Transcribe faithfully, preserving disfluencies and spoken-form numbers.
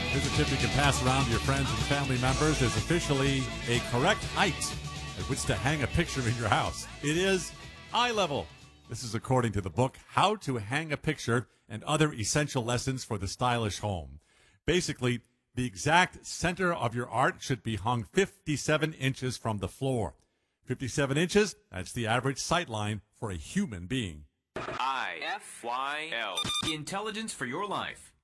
Here's a tip you can pass around to your friends and family members. There's officially a correct height at which to hang a picture in your house. It is eye level. This is according to the book, How to Hang a Picture and Other Essential Lessons for the Stylish Home. Basically, the exact center of your art should be hung fifty-seven inches from the floor. fifty-seven inches, that's the average sight line for a human being. I F Y L. Intelligence for your life.